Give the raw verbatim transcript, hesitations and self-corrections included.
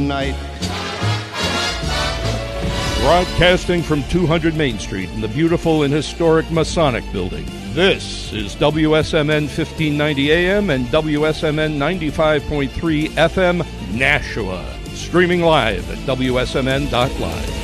night. Broadcasting from two hundred Main Street in the beautiful and historic Masonic Building, this is W S M N fifteen ninety A M and W S M N ninety-five point three F M, Nashua. Streaming live at W S M N dot live.